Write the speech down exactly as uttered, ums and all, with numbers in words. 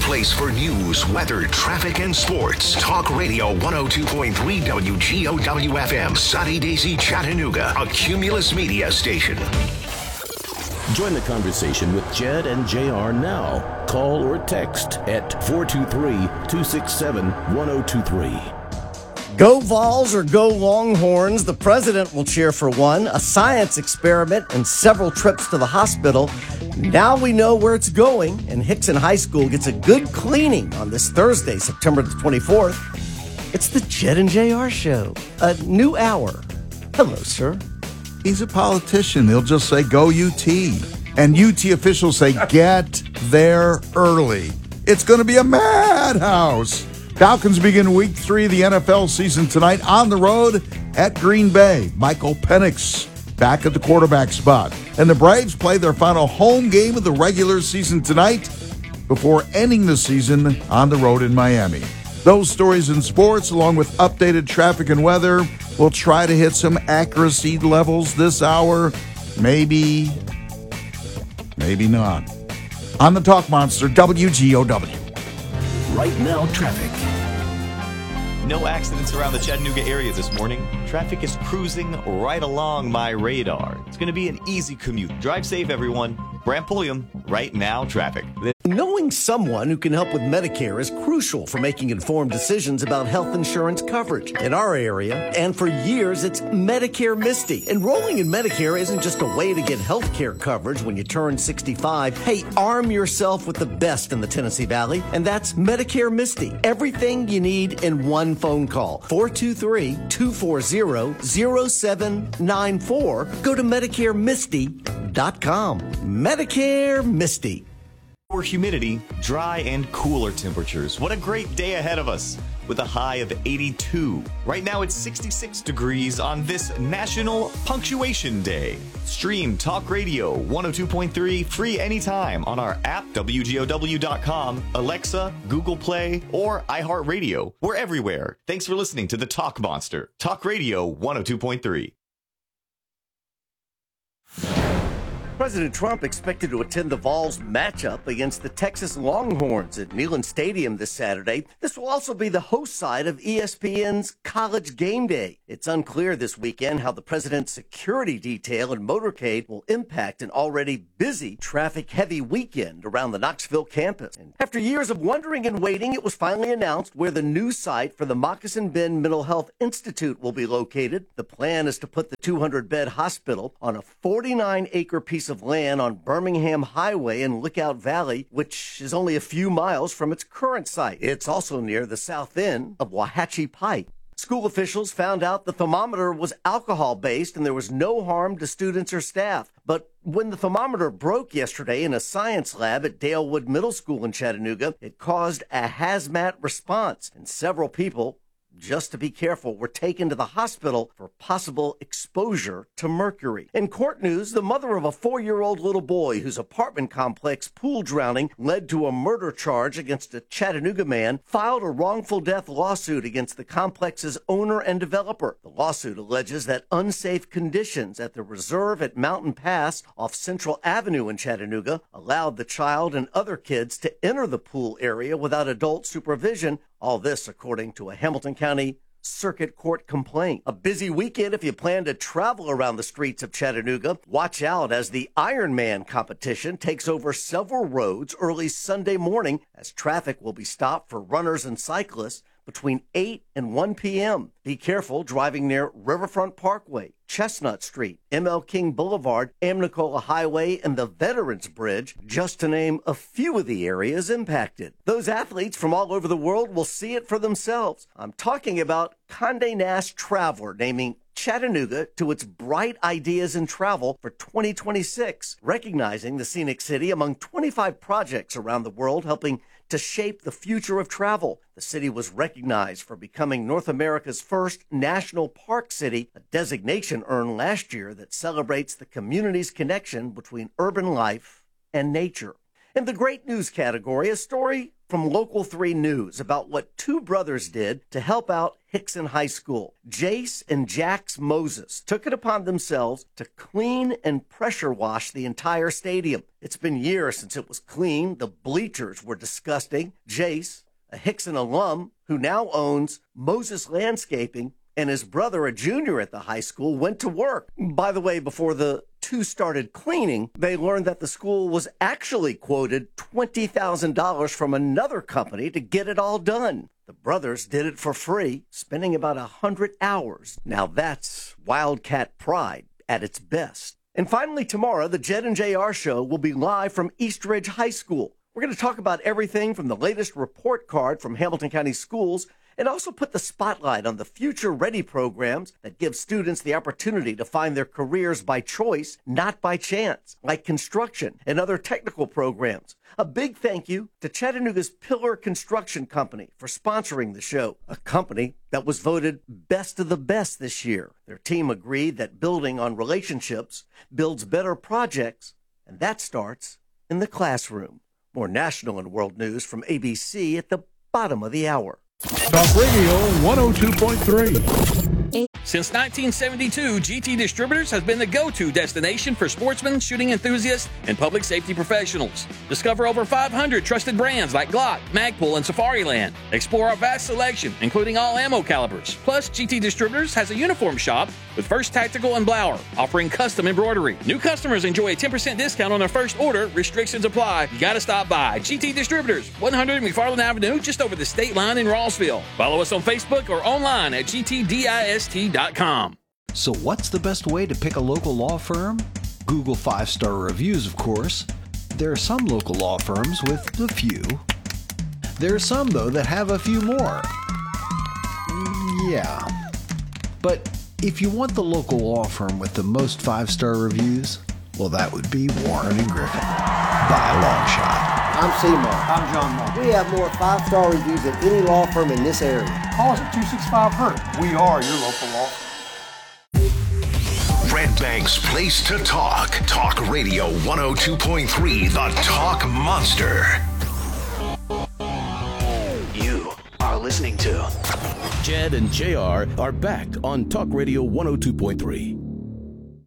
place for news, weather, traffic, and sports. Talk Radio one oh two point three W G O W F M, Sunny Daisy, Chattanooga, a Cumulus Media station. Join the conversation with Jed and J R now. Call or text at four two three, two six seven, one oh two three. Go Vols or go Longhorns, the president will cheer for one, a science experiment, and several trips to the hospital. Now we know where it's going, and Hickson High School gets a good cleaning on this Thursday, September the twenty-fourth. It's the Jed and J R Show, a new hour. Hello, sir. He's a politician. He'll just say, go U T. And U T officials say, get there early. It's going to be a madhouse. Falcons begin week three of the N F L season tonight on the road at Green Bay. Michael Penix back at the quarterback spot. And the Braves play their final home game of the regular season tonight before ending the season on the road in Miami. Those stories in sports, along with updated traffic and weather, we'll try to hit some accuracy levels this hour. Maybe, maybe not. On the Talk Monster, W G O W. Right now, traffic. No accidents around the Chattanooga area this morning. Traffic is cruising right along my radar. It's going to be an easy commute. Drive safe, everyone. Brant Pulliam, Right Now Traffic. Knowing someone who can help with Medicare is crucial for making informed decisions about health insurance coverage. In our area, and for years, it's Medicare Misty. Enrolling in Medicare isn't just a way to get health care coverage when you turn sixty-five. Hey, arm yourself with the best in the Tennessee Valley, and that's Medicare Misty. Everything you need in one phone call. four two three, two four zero, zero seven nine four. Go to Medicare Misty dot com. Medicare Misty. Lower humidity, dry and cooler temperatures. What a great day ahead of us with a high of eighty-two. Right now it's sixty-six degrees on this National Punctuation Day. Stream Talk Radio one oh two point three free anytime on our app, W G O W dot com, Alexa, Google Play, or iHeartRadio. We're everywhere. Thanks for listening to the Talk Monster. Talk Radio one oh two point three. President Trump expected to attend the Vols matchup against the Texas Longhorns at Neyland Stadium this Saturday. This will also be the host site of E S P N's College Game Day. It's unclear this weekend how the president's security detail and motorcade will impact an already busy, traffic-heavy weekend around the Knoxville campus. And after years of wondering and waiting, it was finally announced where the new site for the Moccasin Bend Mental Health Institute will be located. The plan is to put the two hundred bed hospital on a forty-nine acre piece of land on Birmingham Highway in Lookout Valley, which is only a few miles from its current site. It's also near the south end of Wauhatchie Pike. School officials found out the thermometer was alcohol-based and there was no harm to students or staff. But when the thermometer broke yesterday in a science lab at Dalewood Middle School in Chattanooga, it caused a hazmat response, and several people, just to be careful, were taken to the hospital for possible exposure to mercury. In court news, the mother of a four-year-old little boy whose apartment complex pool drowning led to a murder charge against a Chattanooga man filed a wrongful death lawsuit against the complex's owner and developer. The lawsuit alleges that unsafe conditions at the reserve at Mountain Pass off Central Avenue in Chattanooga allowed the child and other kids to enter the pool area without adult supervision. All this according to a Hamilton County Circuit Court complaint. A busy weekend if you plan to travel around the streets of Chattanooga. Watch out as the Ironman competition takes over several roads early Sunday morning as traffic will be stopped for runners and cyclists between eight and one p.m. Be careful driving near Riverfront Parkway, Chestnut Street, M L King Boulevard, Amnicola Highway, and the Veterans Bridge, just to name a few of the areas impacted. Those athletes from all over the world will see it for themselves. I'm talking about Condé Nast Traveler naming Chattanooga to its Bright Ideas in Travel for twenty twenty-six, recognizing the scenic city among twenty-five projects around the world helping to shape the future of travel. The city was recognized for becoming North America's first national park city, a designation earned last year that celebrates the community's connection between urban life and nature. In the great news category, a story from Local three News about what two brothers did to help out Hickson High School. Jace and Jax Moses took it upon themselves to clean and pressure wash the entire stadium. It's been years since it was clean. The bleachers were disgusting. Jace, a Hickson alum who now owns Moses Landscaping, and his brother, a junior at the high school, went to work. By the way, before the two started cleaning, they learned that the school was actually quoted twenty thousand dollars from another company to get it all done. The brothers did it for free, spending about one hundred hours. Now that's Wildcat pride at its best. And finally, tomorrow, the Jed and J R Show will be live from East Ridge High School. We're going to talk about everything from the latest report card from Hamilton County Schools and also put the spotlight on the Future Ready programs that give students the opportunity to find their careers by choice, not by chance, like construction and other technical programs. A big thank you to Chattanooga's Pillar Construction Company for sponsoring the show, a company that was voted best of the best this year. Their team agreed that building on relationships builds better projects, and that starts in the classroom. More national and world news from A B C at the bottom of the hour. Talk Radio one oh two point three. Since nineteen seventy-two, G T Distributors has been the go-to destination for sportsmen, shooting enthusiasts, and public safety professionals. Discover over five hundred trusted brands like Glock, Magpul, and Safariland. Explore our vast selection, including all ammo calibers. Plus, G T Distributors has a uniform shop with First Tactical and Blower, offering custom embroidery. New customers enjoy a ten percent discount on their first order. Restrictions apply. You gotta stop by. G T Distributors, one hundred McFarland Avenue, just over the state line in Rossville. Follow us on Facebook or online at G T dist dot com. So what's the best way to pick a local law firm? Google five-star reviews, of course. There are some local law firms with a few. There are some, though, that have a few more. Yeah. But if you want the local law firm with the most five-star reviews, well, that would be Warren and Griffin, by a long shot. I'm Seymour. I'm John Moore. We have more five-star reviews than any law firm in this area. Call us at two six five H U R T. We are your local law firm. Red Bank's place to talk. Talk Radio one oh two point three, the Talk Monster. You are listening to Jed and J R are back on Talk Radio one oh two point three.